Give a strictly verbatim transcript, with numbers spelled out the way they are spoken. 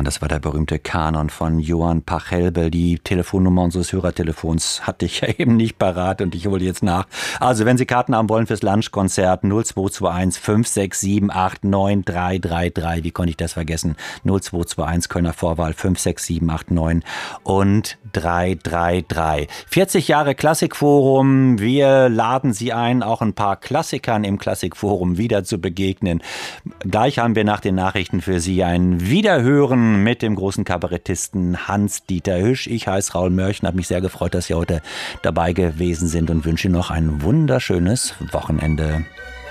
und das war der berühmte Kanon von Johann Pachelbel. Die Telefonnummer unseres Hörertelefons hatte ich ja eben nicht parat und ich hole jetzt nach. Also, wenn Sie Karten haben wollen fürs Lunchkonzert, null zwei zwei eins fünf sechs sieben acht neun drei drei drei. Wie konnte ich das vergessen? null zwei zwei eins Kölner Vorwahl fünf sechs sieben acht neun und drei drei drei. vierzig Jahre Klassikforum. Wir laden Sie ein, auch ein paar Klassikern im Klassikforum wieder zu begegnen. Gleich haben wir nach den Nachrichten für Sie ein Wiederhören mit dem großen Kabarettisten Hans-Dieter Hüsch. Ich heiße Raul Mörchen, habe mich sehr gefreut, dass Sie heute dabei gewesen sind und wünsche Ihnen noch ein wunderschönes Wochenende.